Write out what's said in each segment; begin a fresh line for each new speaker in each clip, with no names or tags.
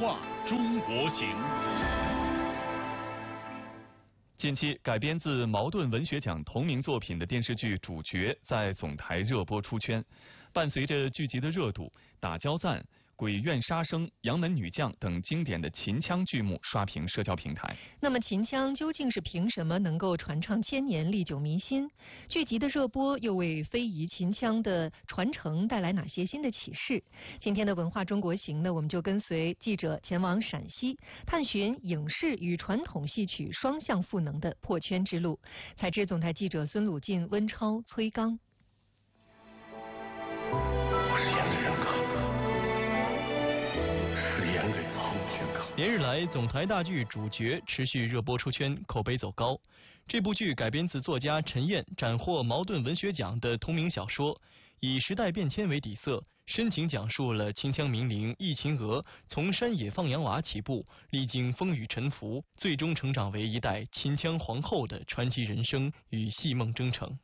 话中国行。近期改编自茅盾文学奖同名作品的电视剧《主角》在总台热播出圈，伴随着剧集的热度，打交赞、鬼怨杀生、杨门女将等经典的秦腔剧目刷屏社交平台。
那么秦腔究竟是凭什么能够传唱千年、历久弥新？剧集的热播又为非遗秦腔的传承带来哪些新的启示？今天的文化中国行呢，我们就跟随记者前往陕西，探寻影视与传统戏曲双向赋能的破圈之路。采制总台记者孙鲁进、温超、崔刚。
连日来，总台大剧《主角》持续热播出圈，口碑走高。这部剧改编自作家陈燕斩获茅盾文学奖的同名小说，以时代变迁为底色，深情讲述了秦腔名伶易秦娥从山野放羊娃起步，历经风雨沉浮，最终成长为一代秦腔皇后的传奇人生与戏梦征程。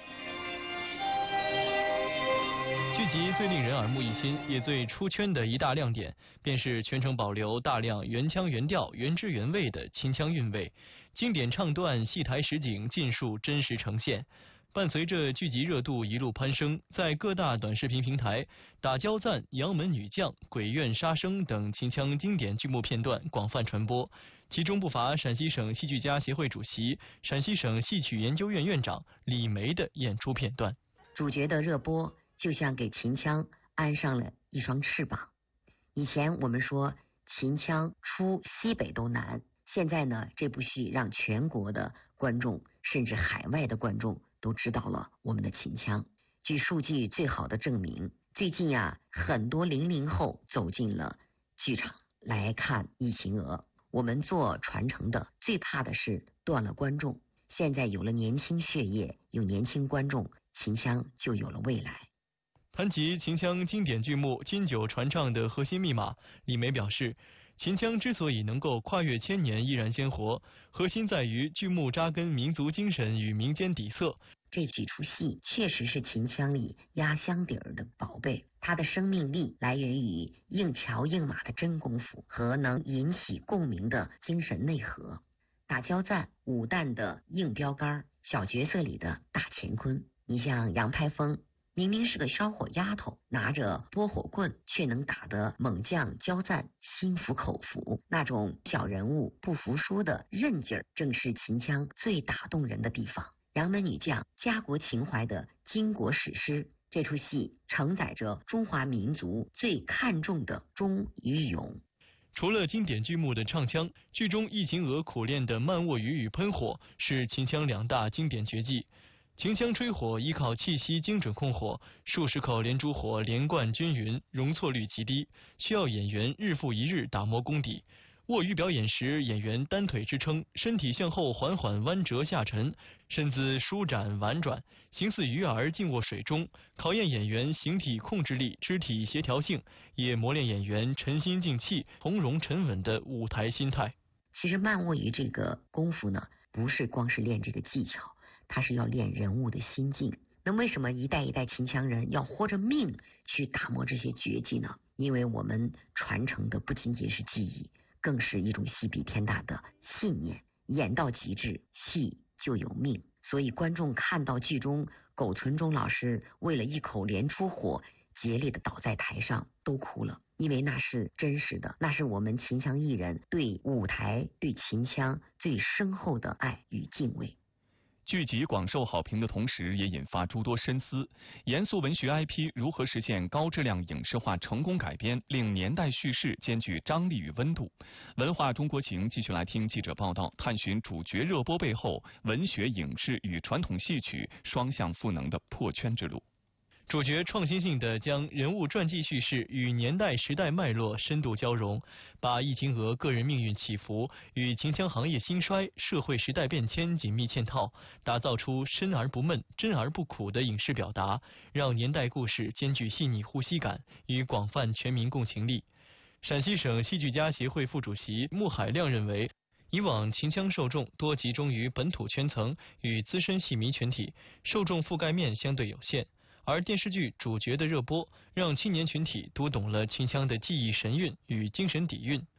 剧集最令人耳目一新，也最出圈的一大亮点，便是全程保留大量原腔原调、原汁原味的秦腔韵味，经典唱段、戏台实景尽数真实呈现。伴随着剧集热度一路攀升，在各大短视频平台，打交赞、杨门女将、鬼怨杀生等秦腔经典剧目片段广泛传播，其中不乏陕西省戏剧家协会主席、陕西省戏曲研究院院长李梅的演出片段。
主角的热播就像给秦腔安上了一双翅膀。以前我们说秦腔出西北都难，现在呢，这部戏让全国的观众甚至海外的观众都知道了我们的秦腔。据数据最好的证明，最近很多00后走进了剧场来看易秦娥。我们做传承的最怕的是断了观众，现在有了年轻血液，有年轻观众，秦腔就有了未来。
谈及秦腔经典剧目经久传唱的核心密码，李梅表示，秦腔之所以能够跨越千年依然鲜活，核心在于剧目扎根民族精神与民间底色。
这几出戏确实是秦腔里压箱底儿的宝贝，它的生命力来源于硬桥硬马的真功夫和能引起共鸣的精神内核。打交赞、武旦的硬标杆，小角色里的大乾坤。你像杨排风，明明是个烧火丫头，拿着拨火棍，却能打得猛将交赞心服口服。那种小人物不服输的韧劲儿，正是秦腔最打动人的地方。杨门女将，家国情怀的巾帼史诗，这出戏承载着中华民族最看重的忠与勇。
除了经典剧目的唱腔，剧中易秦娥苦练的慢卧语与喷火是秦腔两大经典绝技。秦腔吹火依靠气息精准控火，数十口连珠火连贯均匀，容错率极低，需要演员日复一日打磨功底。卧鱼表演时，演员单腿支撑，身体向后缓缓弯折下沉，身姿舒展婉转，形似鱼儿静卧水中，考验演员形体控制力、肢体协调性，也磨练演员沉心静气、从容沉稳的舞台心态。
其实慢卧鱼这个功夫呢，不是光是练这个技巧，它是要练人物的心境。那为什么一代一代秦腔人要豁着命去打磨这些绝技呢？因为我们传承的不仅仅是技艺，更是一种戏比天大的信念。演到极致，戏就有命。所以观众看到剧中苟存中老师为了一口连珠火竭力的倒在台上，都哭了，因为那是真实的，那是我们秦腔艺人对舞台、对秦腔最深厚的爱与敬畏。
剧集广受好评的同时，也引发诸多深思。严肃文学 IP 如何实现高质量影视化成功改编，令年代叙事兼具张力与温度？文化中国行继续来听记者报道，探寻主角热播背后文学、影视与传统戏曲双向赋能的破圈之路。
主角创新性地将人物传记叙事与年代时代脉络深度交融，把易秦娥个人命运起伏与秦腔行业兴衰、社会时代变迁紧密嵌套，打造出深而不闷、真而不苦的影视表达，让年代故事兼具细腻呼吸感与广泛全民共情力。陕西省戏剧家协会副主席穆海亮认为，以往秦腔受众多集中于本土圈层与资深戏迷群体，受众覆盖面相对有限。而电视剧主角的热播，让青年群体读懂了秦腔的技艺神韵与精神底蕴，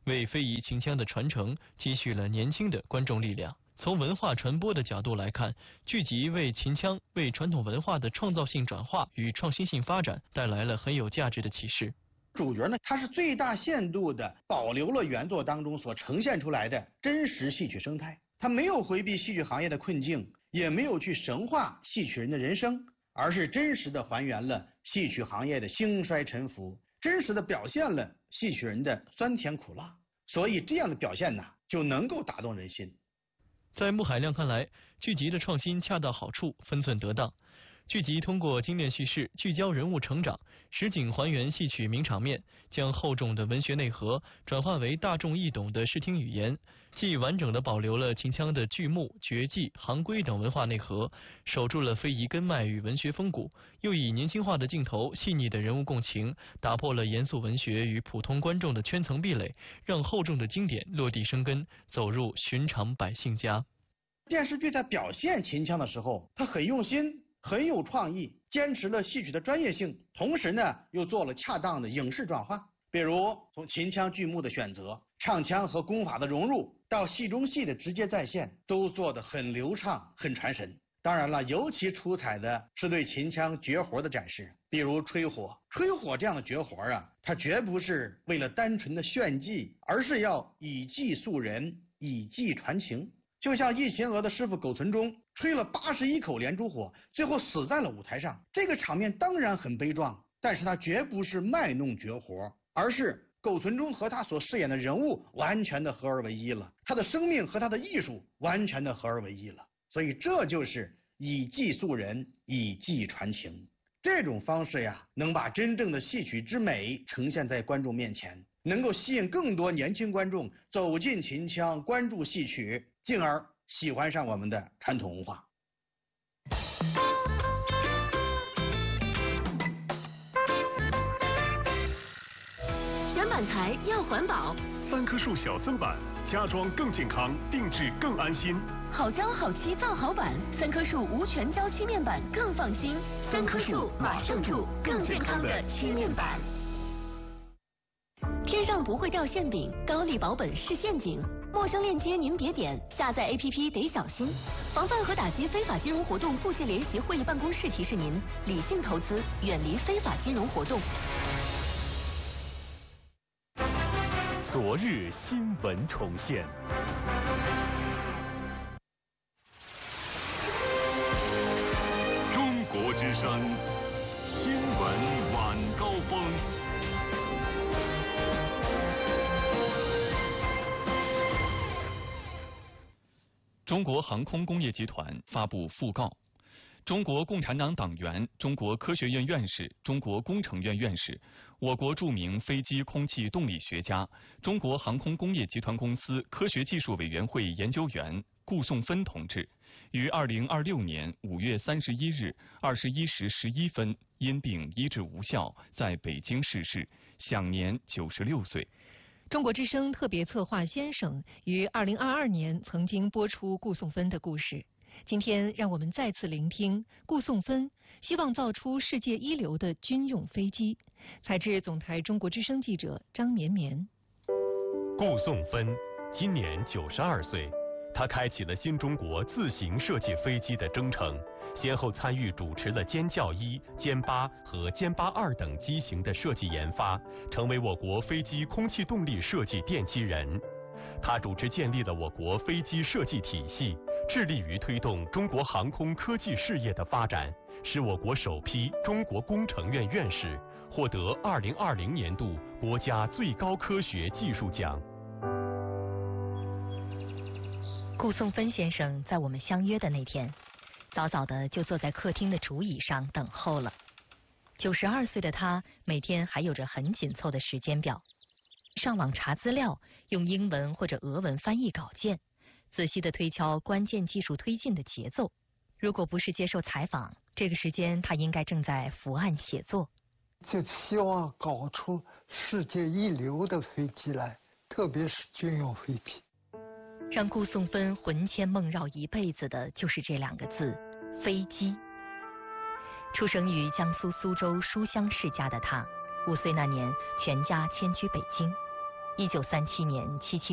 为非遗秦腔的传承积蓄了年轻的观众力量。从文化传播的角度来看，剧集为秦腔、为传统文化的创造性转化与创新性发展带来了很有价值的启示。
主角呢，他是最大限度的保留了原作当中所呈现出来的真实戏曲生态，他没有回避戏曲行业的困境，也没有去神化戏曲人的人生，而是真实的还原了戏曲行业的兴衰沉浮，真实的表现了戏曲人的酸甜苦辣，所以这样的表现呢，就能够打动人心。
在穆海亮看来，剧集的创新恰到好处，分寸得当。剧集通过精炼叙事，聚焦人物成长，实景还原戏曲名场面，将厚重的文学内核转化为大众易懂的视听语言，既完整地保留了秦腔的剧目、绝技、行规等文化内核，守住了非遗根脉与文学风骨，又以年轻化的镜头、细腻的人物共情，打破了严肃文学与普通观众的圈层壁垒，让厚重的经典落地生根，走入寻常百姓家。
电视剧在表现秦腔的时候，它很用心，很有创意，坚持了戏曲的专业性，同时呢又做了恰当的影视转化。比如从秦腔剧目的选择、唱腔和功法的融入，到戏中戏的直接再现，都做得很流畅、很传神。当然了，尤其出彩的是对秦腔绝活的展示，比如吹火。吹火这样的绝活啊，它绝不是为了单纯的炫技，而是要以技塑人，以技传情。就像易秦娥的师傅苟存中吹了81口连珠火，最后死在了舞台上。这个场面当然很悲壮，但是他绝不是卖弄绝活，而是苟存中和他所饰演的人物完全的合而为一了，他的生命和他的艺术完全的合而为一了。所以这就是以技塑人，以技传情。这种方式呀，能把真正的戏曲之美呈现在观众面前，能够吸引更多年轻观众走进秦腔，关注戏曲，进而喜欢上我们的传统文化。
选板材要环保
，3棵树小森板，家装更健康，定制更安心。
好胶好漆造好板，3棵树无全胶漆面板更放心。3棵树马上住更健康的漆面板。天上不会掉馅饼，高丽保本是陷阱。陌生链接您别点，下载 APP 得小心。防范和打击非法金融活动部县联席会议办公室提示您：理性投资，远离非法金融活动。
昨日新闻重现。中国之声新闻晚高峰。
中国航空工业集团发布讣告，中国共产党党员、中国科学院院士、中国工程院院士、我国著名飞机空气动力学家、中国航空工业集团公司科学技术委员会研究员顾颂芬同志，于2026年5月31日21时11分因病医治无效，在北京逝世，享年96岁。
中国之声特别策划先生于2022年曾经播出顾颂芬的故事。今天让我们再次聆听顾颂芬希望造出世界一流的军用飞机。采自总台中国之声记者张绵绵。
顾颂芬今年92岁，他开启了新中国自行设计飞机的征程，先后参与主持了歼教1、歼8和歼8 2等机型的设计研发，成为我国飞机空气动力设计奠基人。他主持建立了我国飞机设计体系，致力于推动中国航空科技事业的发展，是我国首批中国工程院院士，获得2020年度国家最高科学技术奖。
顾颂芬先生在我们相约的那天，早早的就坐在客厅的竹椅上等候了。92岁的他每天还有着很紧凑的时间表，上网查资料，用英文或者俄文翻译稿件，仔细地推敲关键技术推进的节奏。如果不是接受采访，这个时间他应该正在伏案写作。
就希望搞出世界一流的飞机来，特别是军用飞机。
让顾颂芬魂牵梦绕一辈子的就是这2个字：飞机。出生于江苏苏州书香世家的他，5岁那年全家迁居北京。 1937年7·7